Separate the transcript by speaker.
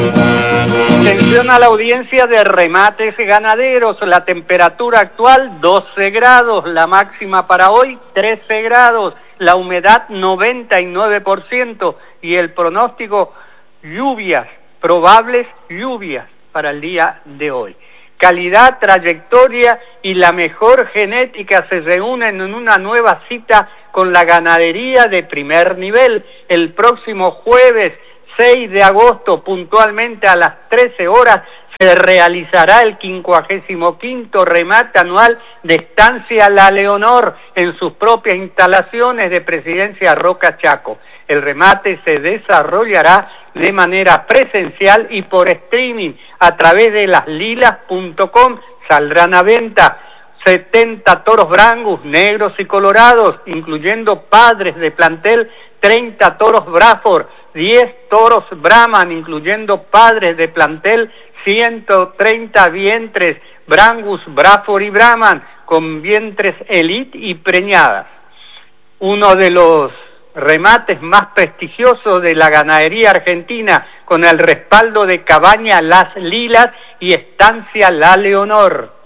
Speaker 1: Atención a la audiencia de Remates Ganaderos, la temperatura actual 12 grados, la máxima para hoy 13 grados, la humedad 99% y el pronóstico lluvias, probables lluvias para el día de hoy. Calidad, trayectoria y la mejor genética se reúnen en una nueva cita con la ganadería de primer nivel el próximo jueves 6 de agosto, puntualmente a las 13 horas, se realizará el 55º remate anual de Estancia La Leonor en sus propias instalaciones de Presidencia Roca Chaco. El remate se desarrollará de manera presencial y por streaming a través de laslilas.com. Saldrán a venta 70 toros brangus, negros y colorados, incluyendo padres de plantel, 30 toros Braford, 10 toros Brahman, incluyendo padres de plantel, 130 vientres Brangus, Braford y Brahman, con vientres elite y preñadas. Uno de los remates más prestigiosos de la ganadería argentina, con el respaldo de Cabaña Las Lilas y Estancia La Leonor.